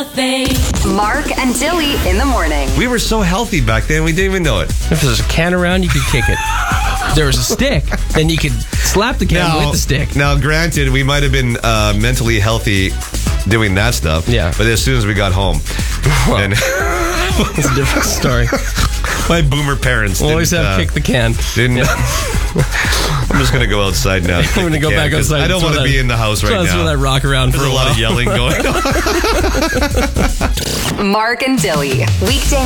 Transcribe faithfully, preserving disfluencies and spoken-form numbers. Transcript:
thing. Mark and Dilly in the morning. We were so healthy back then, we didn't even know it. If there's a can around, you could kick it. If there was a stick, then you could slap the can Now, with the stick. now granted, we might have been uh, mentally healthy doing that stuff. Yeah. But as soon as we got home, Well, and It's a different story. my boomer parents Always didn't, have uh, kick the can. Didn't. I'm just going to go outside now. I'm going to go back outside. I don't want to be in the house right Throw now. that rock around There's for a a lot while. of yelling going on. Mark and Dilly. Weekday